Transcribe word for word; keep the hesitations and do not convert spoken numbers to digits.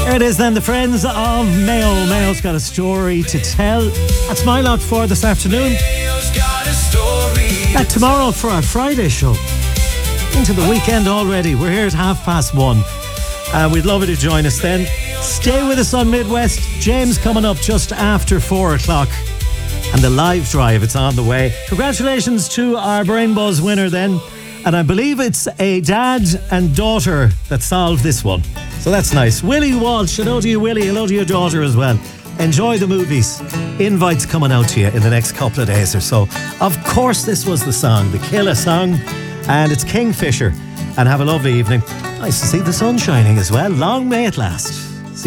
There it is then, the friends of Mayo. Mayo's got a story to tell. That's my lot for this afternoon. Back tomorrow for our Friday show. Into the weekend already. We're here at half past one. Uh, we'd love you to join us then. Stay with us on Midwest. James coming up just after four o'clock. And the live drive, it's on the way. Congratulations to our Brain Buzz winner then. And I believe it's a dad and daughter that solved this one. So that's nice. Willie Walsh, hello to you, Willie. Hello to your daughter as well. Enjoy the movies. Invites coming out to you in the next couple of days or so. Of course, this was the song, the Killer song. And it's Kingfisher. And have a lovely evening. Nice to see the sun shining as well. Long may it last.